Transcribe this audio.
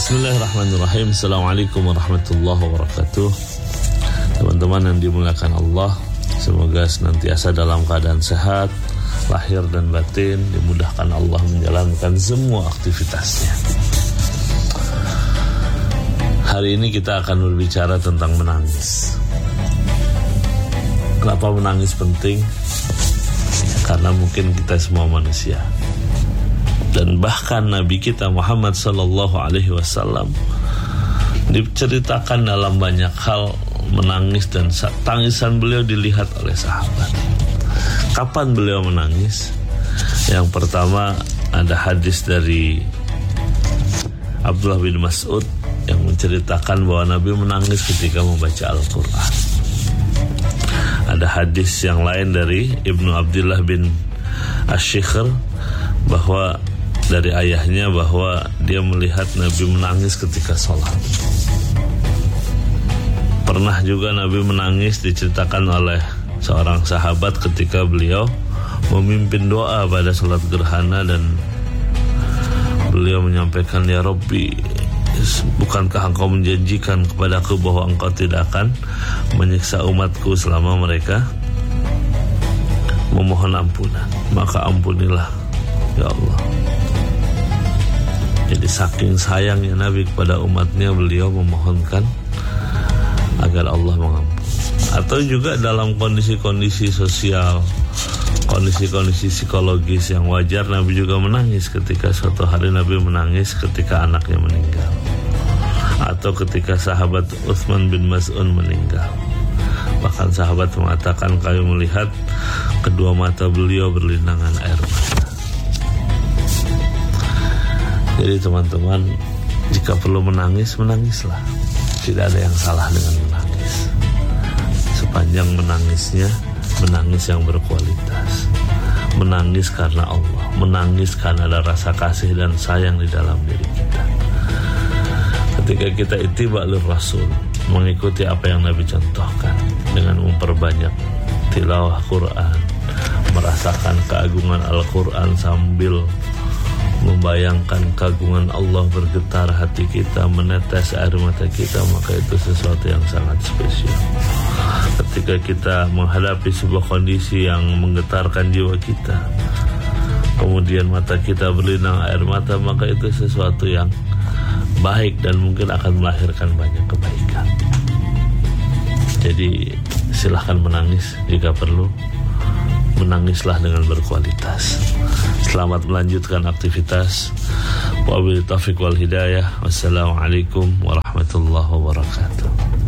Bismillahirrahmanirrahim. Assalamualaikum warahmatullahi wabarakatuh. Teman-teman yang dimuliakan Allah, semoga senantiasa dalam keadaan sehat, lahir dan batin, dimudahkan Allah menjalankan semua aktivitasnya. Hari ini kita akan berbicara tentang menangis. Kenapa menangis penting? Karena mungkin kita semua manusia. Dan bahkan Nabi kita Muhammad sallallahu alaihi wasallam diceritakan dalam banyak hal menangis, dan tangisan beliau dilihat oleh sahabat. Kapan beliau menangis? Yang pertama, ada hadis dari Abdullah bin Mas'ud yang menceritakan bahwa Nabi menangis ketika membaca Al-Quran. Ada hadis yang lain dari Ibnu Abdullah bin Ash-Shikhr bahwa dari ayahnya bahwa dia melihat Nabi menangis ketika sholat. Pernah juga Nabi menangis diceritakan oleh seorang sahabat ketika beliau memimpin doa pada sholat gerhana, dan beliau menyampaikan, "Ya Rabbi, bukankah engkau menjanjikan kepadaku bahwa engkau tidak akan menyiksa umatku selama mereka memohon ampunan? Maka ampunilah, ya Allah." Jadi saking sayangnya Nabi kepada umatnya, beliau memohonkan agar Allah mengampuni. Atau juga dalam kondisi-kondisi sosial, kondisi-kondisi psikologis yang wajar, Nabi juga menangis. Ketika suatu hari Nabi menangis ketika anaknya meninggal, atau ketika sahabat Utsman bin Maz'un meninggal. Bahkan sahabat mengatakan, kami melihat kedua mata beliau berlinangan air mata. Jadi teman-teman, jika perlu menangis, menangislah. Tidak ada yang salah dengan menangis, sepanjang menangisnya menangis yang berkualitas. Menangis karena Allah, menangis karena ada rasa kasih dan sayang di dalam diri kita. Ketika kita ittiba' lir Rasul, mengikuti apa yang Nabi contohkan dengan memperbanyak tilawah Quran, merasakan keagungan Al-Quran sambil membayangkan keagungan Allah, bergetar hati kita, menetes air mata kita, maka itu sesuatu yang sangat spesial. Ketika kita menghadapi sebuah kondisi yang menggetarkan jiwa kita, kemudian mata kita berlinang air mata, maka itu sesuatu yang baik dan mungkin akan melahirkan banyak kebaikan. Jadi silahkan menangis jika perlu. Menangislah dengan berkualitas. Selamat melanjutkan aktivitas. Wabillahi taufiq wal hidayah. Wassalamualaikum warahmatullahi wabarakatuh.